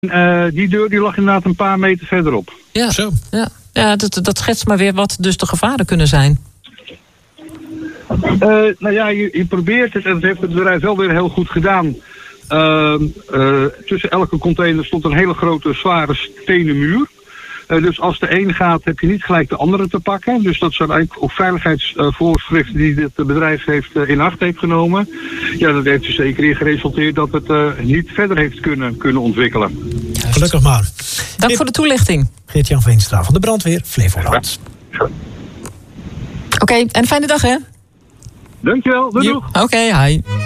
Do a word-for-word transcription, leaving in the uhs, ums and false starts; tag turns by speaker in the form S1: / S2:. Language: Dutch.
S1: Uh, die deur die lag inderdaad een paar meter verderop.
S2: Ja, Zo. ja. ja dat, dat schetst maar weer wat dus de gevaren kunnen zijn.
S1: Uh, nou ja, je, je probeert het en dat heeft het bedrijf wel weer heel goed gedaan. Uh, uh, tussen elke container stond een hele grote, zware stenen muur. Uh, dus als de een gaat, heb je niet gelijk de andere te pakken. Dus dat zijn eigenlijk ook veiligheidsvoorschriften die dit bedrijf heeft uh, in acht heeft genomen. Ja, dat heeft er zeker in geresulteerd dat het uh, niet verder heeft kunnen, kunnen ontwikkelen.
S3: Gelukkig maar.
S2: Dank voor de toelichting.
S3: Geert-Jan Veenstra van de brandweer Flevoland.
S1: Ja.
S2: Oké, okay, en een fijne dag hè?
S1: Dankjewel, doei doeg.
S2: Oké, okay, hi.